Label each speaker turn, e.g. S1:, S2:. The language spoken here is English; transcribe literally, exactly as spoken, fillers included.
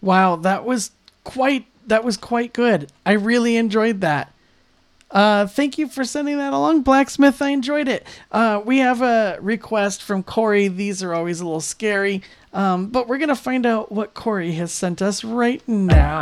S1: Wow, that was quite that was quite good. I really enjoyed that. Uh, thank you for sending that along, Blacksmith. I enjoyed it. Uh, we have a request from Corey. These are always a little scary, um, but we're gonna find out what Corey has sent us right now.